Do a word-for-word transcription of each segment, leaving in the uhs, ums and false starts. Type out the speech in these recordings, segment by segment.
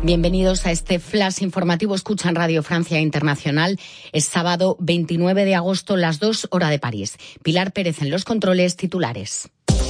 Bienvenidos a este flash informativo. Escuchan Radio Francia Internacional. Es sábado veintinueve de agosto, las dos, hora de París. Pilar Pérez en los controles, titulares.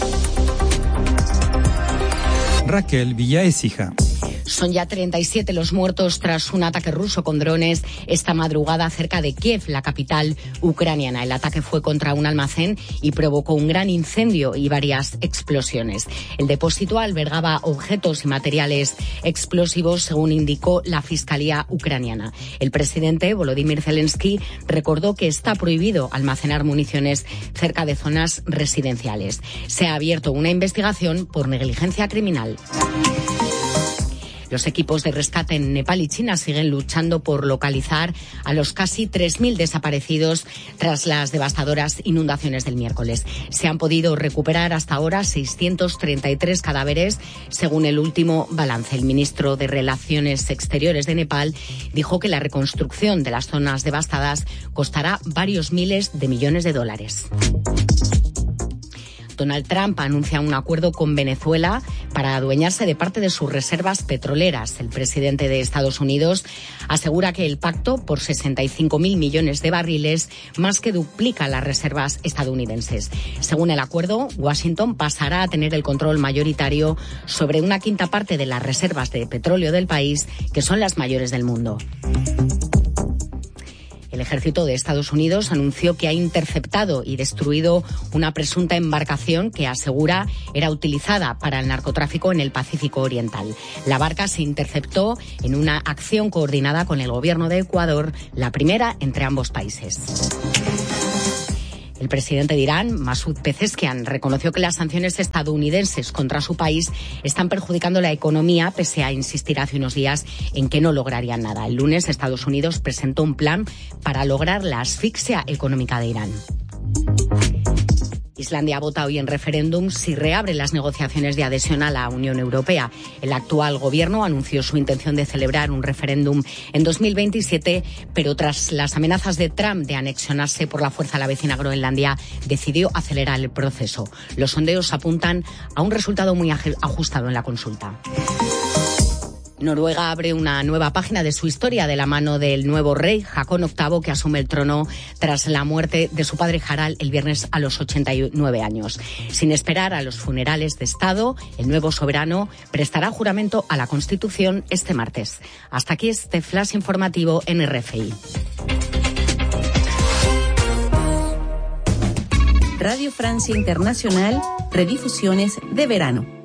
Raquel Villaécija. Son ya treinta y siete los muertos tras un ataque ruso con drones esta madrugada cerca de Kiev, la capital ucraniana. El ataque fue contra un almacén y provocó un gran incendio y varias explosiones. El depósito albergaba objetos y materiales explosivos, según indicó la Fiscalía ucraniana. El presidente Volodymyr Zelensky recordó que está prohibido almacenar municiones cerca de zonas residenciales. Se ha abierto una investigación por negligencia criminal. Los equipos de rescate en Nepal y China siguen luchando por localizar a los casi tres mil desaparecidos tras las devastadoras inundaciones del miércoles. Se han podido recuperar hasta ahora seiscientos treinta y tres cadáveres, según el último balance. El ministro de Relaciones Exteriores de Nepal dijo que la reconstrucción de las zonas devastadas costará varios miles de millones de dólares. Donald Trump anuncia un acuerdo con Venezuela para adueñarse de parte de sus reservas petroleras. El presidente de Estados Unidos asegura que el pacto, por sesenta y cinco mil millones de barriles, más que duplica las reservas estadounidenses. Según el acuerdo, Washington pasará a tener el control mayoritario sobre una quinta parte de las reservas de petróleo del país, que son las mayores del mundo. El ejército de Estados Unidos anunció que ha interceptado y destruido una presunta embarcación que asegura era utilizada para el narcotráfico en el Pacífico Oriental. La barca se interceptó en una acción coordinada con el gobierno de Ecuador, la primera entre ambos países. El presidente de Irán, Masoud Pezeshkian, reconoció que las sanciones estadounidenses contra su país están perjudicando la economía, pese a insistir hace unos días en que no lograrían nada. El lunes, Estados Unidos presentó un plan para lograr la asfixia económica de Irán. Islandia vota hoy en referéndum si reabre las negociaciones de adhesión a la Unión Europea. El actual gobierno anunció su intención de celebrar un referéndum en dos mil veintisiete, pero tras las amenazas de Trump de anexionarse por la fuerza a la vecina Groenlandia, decidió acelerar el proceso. Los sondeos apuntan a un resultado muy ajustado en la consulta. Noruega abre una nueva página de su historia de la mano del nuevo rey, Haakon octavo, que asume el trono tras la muerte de su padre Harald el viernes a los ochenta y nueve años. Sin esperar a los funerales de Estado, el nuevo soberano prestará juramento a la Constitución este martes. Hasta aquí este flash informativo en R F I. Radio Francia Internacional, redifusiones de verano.